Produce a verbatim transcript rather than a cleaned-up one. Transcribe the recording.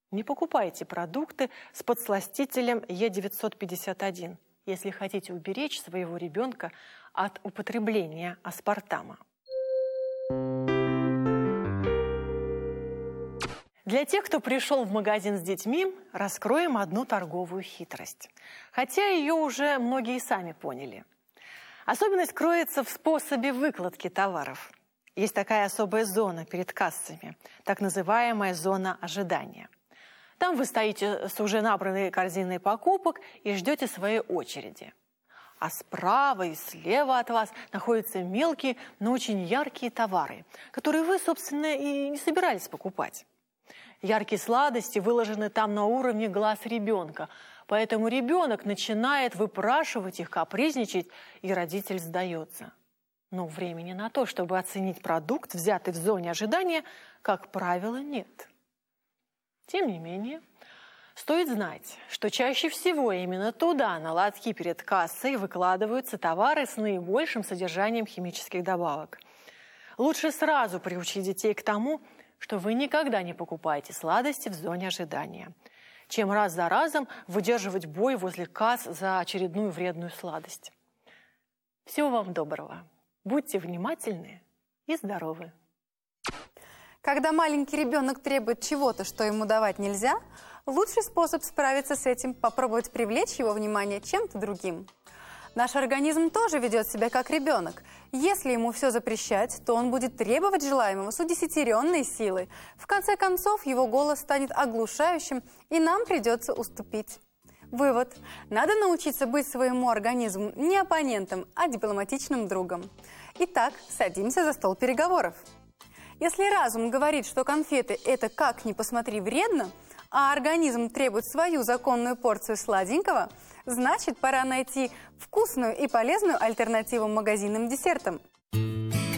Не покупайте продукты с подсластителем Е девятьсот пятьдесят один, если хотите уберечь своего ребенка от употребления аспартама. Для тех, кто пришел в магазин с детьми, раскроем одну торговую хитрость. Хотя ее уже многие сами поняли. Особенность кроется в способе выкладки товаров. Есть такая особая зона перед кассами, так называемая зона ожидания. Там вы стоите с уже набранной корзиной покупок и ждете своей очереди. А справа и слева от вас находятся мелкие, но очень яркие товары, которые вы, собственно, и не собирались покупать. Яркие сладости выложены там на уровне глаз ребенка, поэтому ребенок начинает выпрашивать их, капризничать, и родитель сдается. Но времени на то, чтобы оценить продукт, взятый в зоне ожидания, как правило, нет. Тем не менее, стоит знать, что чаще всего именно туда, на лотки перед кассой, выкладываются товары с наибольшим содержанием химических добавок. Лучше сразу приучить детей к тому, что вы никогда не покупаете сладости в зоне ожидания, чем раз за разом выдерживать бой возле касс за очередную вредную сладость. Всего вам доброго. Будьте внимательны и здоровы. Когда маленький ребенок требует чего-то, что ему давать нельзя, лучший способ справиться с этим – попробовать привлечь его внимание чем-то другим. Наш организм тоже ведет себя как ребенок. Если ему все запрещать, то он будет требовать желаемого с удесятеренной силой. В конце концов, его голос станет оглушающим, и нам придется уступить. Вывод. Надо научиться быть своему организму не оппонентом, а дипломатичным другом. Итак, садимся за стол переговоров. Если разум говорит, что конфеты – это как ни посмотри вредно, а организм требует свою законную порцию сладенького, значит, пора найти вкусную и полезную альтернативу магазинным десертам.